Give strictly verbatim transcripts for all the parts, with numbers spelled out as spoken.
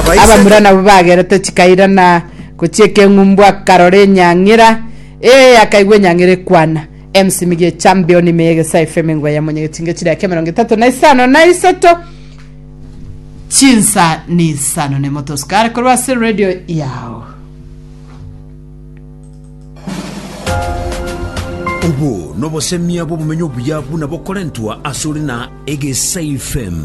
aba murana bagerete chikaira na kucheke ngumbwa Karore Nyangira eh akaigwe Nyangire kwana M C Mige champion mege saifeme ngwa ya mwenye tinge chira ya mirongo itatu na isano na isato chinsa ni sano ne motoskar kwa se radio yao ubu nobo semia bo bumenyo buyabu na bokolentwa asuri na Egesa F M.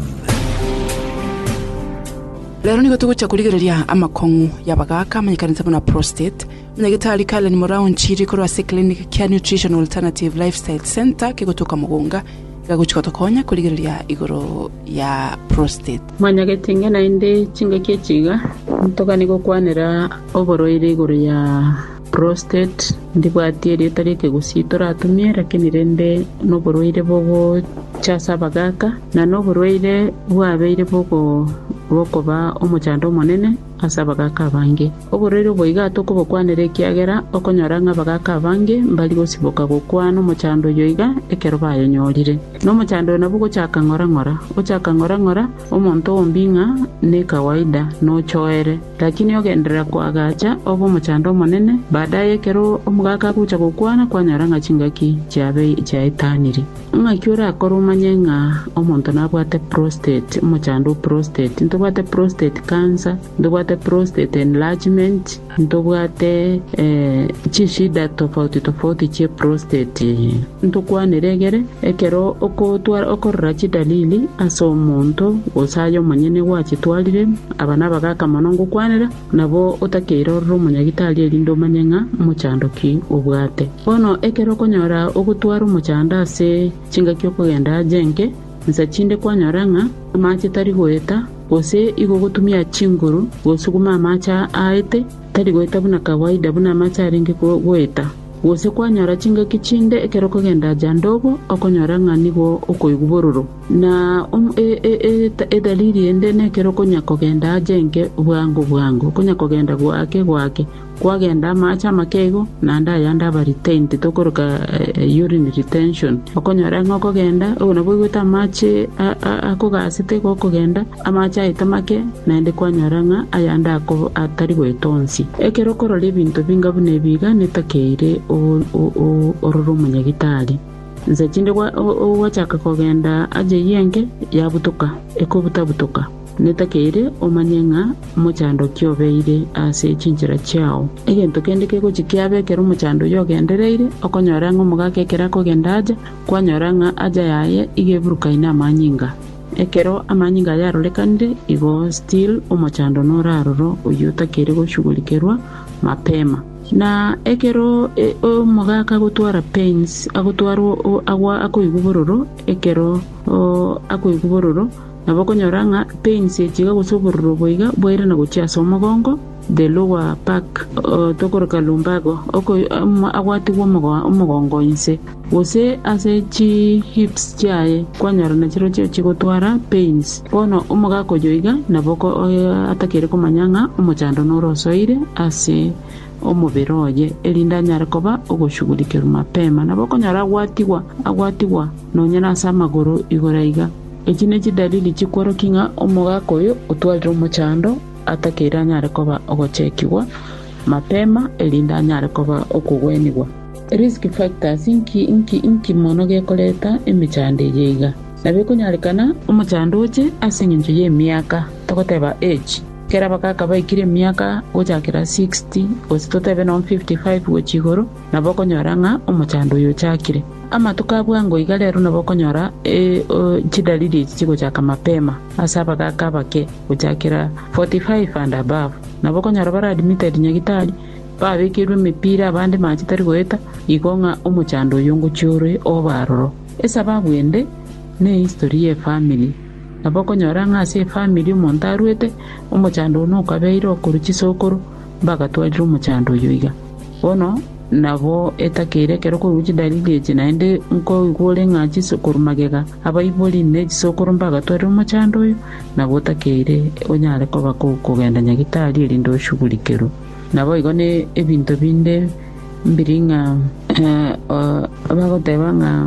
Lero niko tugucha kuligereria amakongu yabagaka manyikanisa na prostate munyagitari kala ni murao nchiri kwa se clinic care nutrition alternative lifestyle center kigutuka mugunga gaguchika tokonya kuligereria igoro ya prostate manyagetinga na inde chinga kechiga ntoka niko kwanera oboroire igoro ya prostate ndibwatiere tarike gusitora atumye lakini rende no boroire bogo chasa bagaka na no boroire bwabeire bogo boko ba omuchando monene asabagaka bange oboroire boiga toko bokwanere kiagera okonyoranga bagaka bange mbali gosiboka gokwana omuchando yoiga ekero bayo nyorire no muchando na bugo chaka ngora ngora ochaka ngora ngora omonto ombinga ne kawaida no choere lakini ogendera kwagacha obo muchando monene baadaye kero omugaka kucha gokwana kwanyoranga chingaki chabe chaitaniri ngakyora akorumanye nga omonto nabwate prostate muchando prostate ndobwate prostate cancer ndobwate prostate enlargement ndobwate eh chishida tofauti tofauti che prostate ndokwaneregere ekero okotwara okorra chidalili aso omonto osayo manyene wachitwalire abana bagaka manongo kwanera nabo otakeiro rumunyagitali elindo manyenga muchando ki obwate bono ekero konyora ogutwara muchanda ase chinga kyo kugenda jenke nza chinde kwanyoranga amache tari goeta ose igo gutumia chinguru gosuguma amacha aete tari goeta buna kawaida buna amacha ringi goeta ose kwanyora chinga kichinde ekero kugenda jandogo okonyoranga nigo okoigubororo na um, e, e, e, e dalili ende nekero konya kugenda jenke bwango bwango konya kugenda gwake gwake kwagenda amacha makego nanda yanda ba retained tokoroka uh, urine retention okonyoranga okogenda ona bwigota amache akogasite kokogenda amacha itamake nende kwanyoranga ayanda ako atari gwetonsi ekero korole bintu bingabu nebiga netakeire ororo munyagitali nze chinde kwa wachaka kogenda aje yenge yabutuka ekobutabutuka netakeire omanyenga muchando kyobeire ase chinjira chao egento kende kego chikiabe kero muchando yogendereire okonyoranga omugaka kera kogendaja kwanyoranga aja yaye igeburuka ina amanyinga ekero amanyinga yarolekande igo still omuchando noraroro uyutakere goshugulikerwa mapema na ekero e, omugaka gutwara pains agutwaro agwa akoigubororo ekero akoigubororo nabokonyoranga pains echiga gusobororo boiga boire na guchia somogongo the lower back uh, tokoroka lumbago oko um, agwati womogo omogongo inse ose ase chi hips chae kwanyora na chiro chio chigotwara pains bono omogako yoiga naboko uh, atakere komanyanga omochando norosoire ase omuberoye elinda nyarakoba ogoshugulikira mapema nabokonyara agwatiwa agwatiwa nonyana asamagoro igoraiga ekine chidalili chikwaro kinga omogako yo otwalira omochando atakira nyarakoba ogochekiwa mapema elinda nyarakoba okugwenigwa risk factors inki inki inki monoge koleta emichande yeiga nabeko nyarekana omochando oche asinginjo ye miaka tokoteba age kera bakaka baikire miaka ojakira sixty ositotebe no fifty-five wechigoro naboko nyoranga omochando yo chakire ama tukabwango igalero naboko nyora e chidalili chigo chaka mapema asaba kaka bake ojakira forty-five and above naboko nyora bara admitted nyagitali babekirwe mipira abande machitari goeta igonga omochando yongo chore obaroro esababu ende ne history ye family naboko nyoranga ase family montarwete omochando no kabeiro okuruchi sokoro bagatwalira omochando yoiga bono nabo etakere kero ko uchi dalili chinaende nko igole ngachi sokoro magega abaiboli ne sokoro bagatwalira omochando yo nabo takere onyale ko bako kugenda nyagitali elindo shugulikero nabo igone ebintu binde mbiringa eh abagoteba nga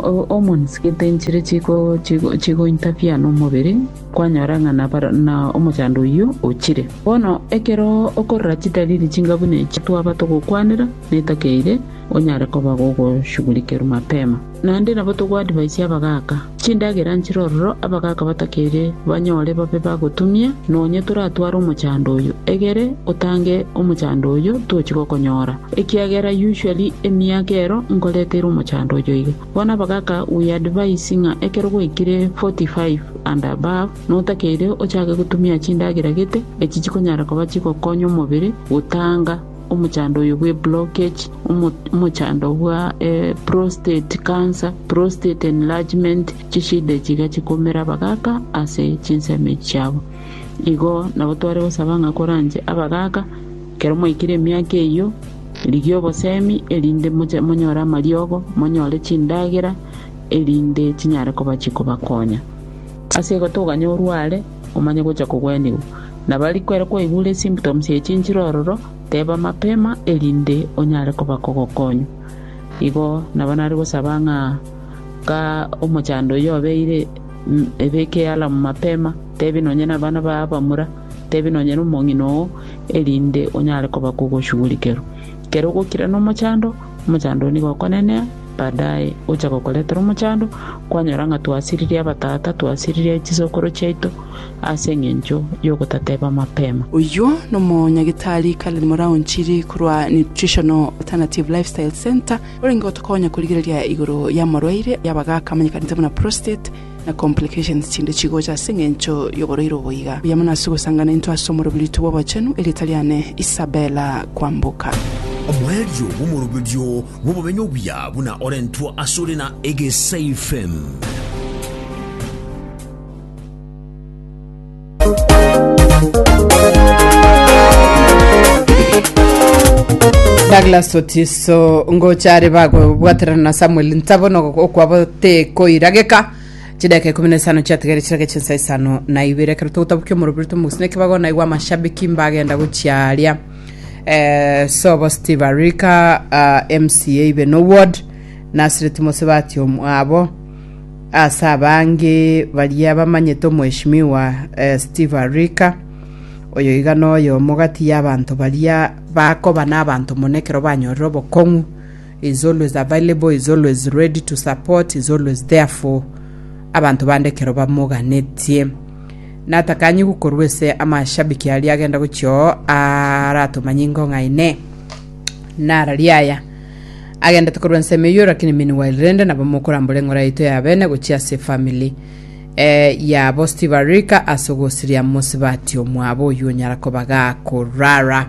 omons kitenchire chiko chiko chiko interfere no mubiri kwanyora nga na na omuchando uyu uchire bono ekero okorra chitaliri chingabune chitwaba tokukwanira netakeire onyare koba gogo shughulikero mapema nandi nabo tugwa advice abagaka chindagera nchirororo abagaka batakere banyore babe bagutumia nonye turatwara omuchando uyu egere utange omuchando uyu tochiko konyora ekiagera usually emiagero ngoletera omuchando uyu iga bona abagaka we advice nga ekero goikire forty-five and above notakere ochage gutumia chindagera gete echichikonyara koba chiko konyo mubiri utanga omuchando uyu bwe blockage omuchando bwa eh, prostate cancer prostate enlargement chishide chiga chikomera bagaka ase chinseme chabo igo nabo tware osabanga koranje abagaka kero moikire myake iyo ligyo bosemi elinde monyora mariogo monyore chindagera elinde chinyare koba chikoba konya ase gotuganya urware omanye gocha kugwenigo nabali kwera ko ibule symptoms echinchirororo teba mapema elinde onyare koba kogokonyo igo nabanari gosabanga ka omuchando yobeire ebeke ala mapema tebi nonye nabana babamura tebi nonye n'umongino elinde onyare koba kogoshugulikero kero gokira no muchando muchando ni gokonene baadaye ucha kokoletera omuchando kwanyoranga twasiriria batata twasiriria chisokoro cheito asengenjo yogotateba mapema uyu no munyagitari kale muraun chiri kurwa Nutritional Alternative Lifestyle Center uringo tokonya kuligiria iguru ya marwaire yabagaka manyikanite na prostate na complications chinde chigoja sengenjo yoboroiro boiga yamana sugusangana into asomoro bilitu bobachenu elitaliane Isabella Kwambuka omweryo bumurubidyo bububenyo bya buna orentwa asore na Egesa F M Douglas Otiso ngochari bago bwaterana na Samuel Ntabono okwabo te koirageka chideke kumi na eshanu chategere chirage chinsa isano na ibere karuto utabukyo murubirito musneke bago na igwa mashabiki mbagenda guchiaria eh Sobo Steve Arika uh, M C A Beno Ward Nasri Timosebati omwabo asabange balia bamanyeto mweshimiwa eh, Steve Arika oyo igano oyo mogati y'abantu balia bakoba n'abantu monekero banyororo bokongu is always available, is always ready to support, is always there for abantu bandekero bamuganetie natakanyi gukorwese amashabiki ali agenda gucyo aratumanyingo ngaine naraliaya agenda tukorwense meyo lakini meanwhile rende na bamukora mbolengora ito ya bene guchia se family eh ya Bosti Barika asogosiria musibati omwabo yonyara kobaga korara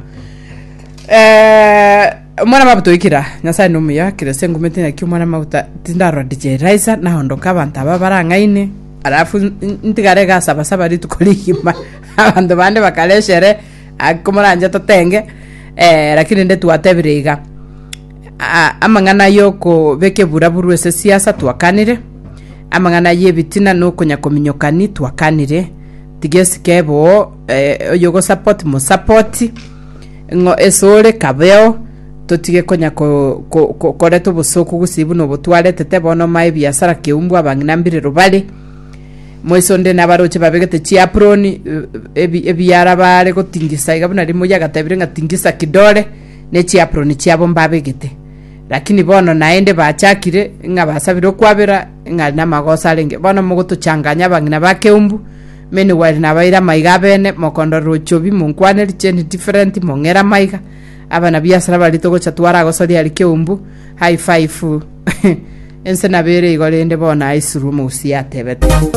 eh mwana mabuto ikira nyasaye no muya kirese ngumete na kyumwana mabuta tindaro D J Raisa na hondoka abantu ababaranga ine arafu ntigarega saba saba ritukolihima abantu bande bakaleshere akomoranje totenge eh lakini nde tuatebiriga amangana yoko beke buraburu ese siasa twakanire amangana yebitina no konya kominyokani twakanire tigesikebo eh yogo support mo support ngo esore kabeo totige konya ko ko koreto bosoku gusibu no botwale tete bono mai biasara keumbwa banginambire rubale moisonde nabaroche babegete chiaproni ebi ebiara bare gotingisa igabuna rimo yagatabire ngatingisa kidole ne chiaproni chiabo mbabegete lakini bono naende bachakire ngabasabiro kwabera nga namagosa lenge bono mugoto changanya bangina bakeumbu meni wali nabaira maiga bene mokondo rochobi munkwane cheni different mongera maiga abana biasara bali togo chatwara gosori ali keumbu high five ense nabere igolende bona isuru musi atebete